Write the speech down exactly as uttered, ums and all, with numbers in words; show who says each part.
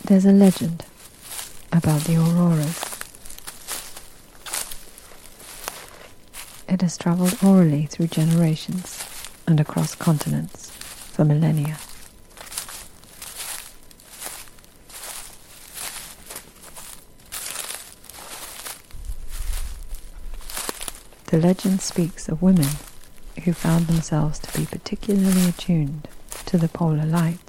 Speaker 1: There's a legend about the auroras. It has travelled orally through generations and across continents for millennia. The legend speaks of women who found themselves to be particularly attuned to the polar light.